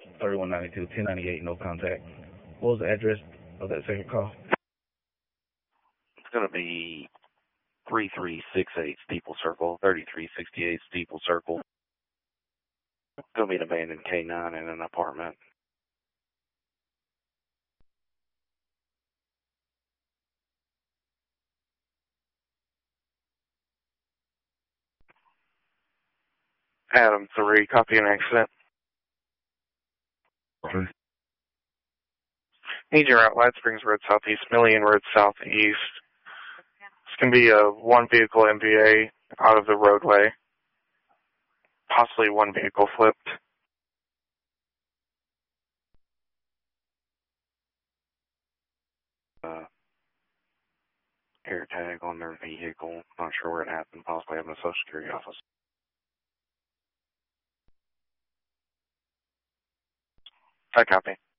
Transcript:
3192, 1098, no contact. What was the address of that second call? It's going to be 3368 Steeple Circle, 3368 Steeple Circle. It's going to be an abandoned K9 in an apartment. Adam 3, copy an accident. Okay. Need your route, Light Springs Road Southeast, Million Road Southeast. It's going to be a one vehicle MVA out of the roadway. Possibly one vehicle flipped. Air tag on their vehicle. Not sure where it happened. Possibly having a Social Security office. I copy.